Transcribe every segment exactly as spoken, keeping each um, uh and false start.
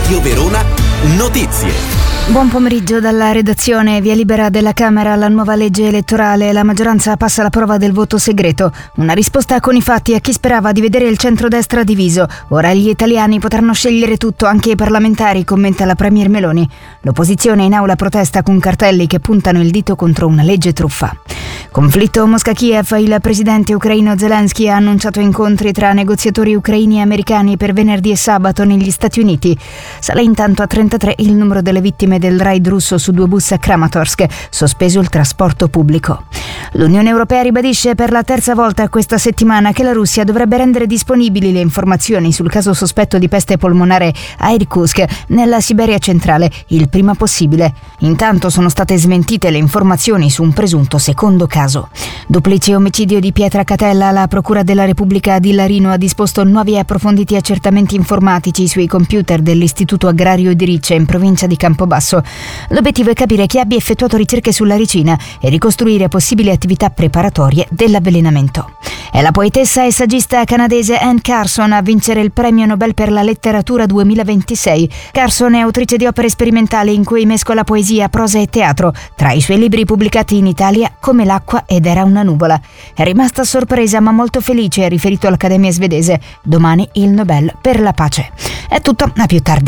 Radio Verona Notizie. Buon pomeriggio dalla redazione. Via libera della Camera alla nuova legge elettorale. La maggioranza passa la prova del voto segreto. Una risposta con i fatti a chi sperava di vedere il centrodestra diviso. Ora gli italiani potranno scegliere tutto, anche i parlamentari, commenta la premier Meloni. L'opposizione in aula protesta con cartelli che puntano il dito contro una legge truffa. Conflitto Mosca-Kiev. Il presidente ucraino Zelensky ha annunciato incontri tra negoziatori ucraini e americani per venerdì e sabato negli Stati Uniti. Sale intanto a trentatré il numero delle vittime del raid russo su due bus a Kramatorsk, sospeso il trasporto pubblico. L'Unione Europea ribadisce per la terza volta questa settimana che la Russia dovrebbe rendere disponibili le informazioni sul caso sospetto di peste polmonare a Irkutsk, nella Siberia centrale, il prima possibile. Intanto sono state smentite le informazioni su un presunto secondo caso. Duplice omicidio di Pietra Catella. La Procura della Repubblica di Larino ha disposto nuovi e approfonditi accertamenti informatici sui computer dell'Istituto Agrario di Ricce in provincia di Campobasso. L'obiettivo è capire chi abbia effettuato ricerche sulla ricina e ricostruire possibili attività preparatorie dell'avvelenamento. È la poetessa e saggista canadese Anne Carson a vincere il Premio Nobel per la letteratura duemilaventisei. Carson è autrice di opere sperimentali in cui mescola poesia, prosa e teatro. Tra i suoi libri pubblicati in Italia, Come l'acqua ed Era una nuvola. È rimasta sorpresa ma molto felice, ha riferito l'Accademia svedese. Domani il Nobel per la pace. È tutto, a più tardi.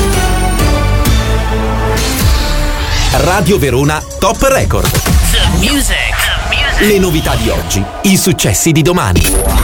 Radio Verona Top Record. The music. The music. Le novità di oggi, i successi di domani.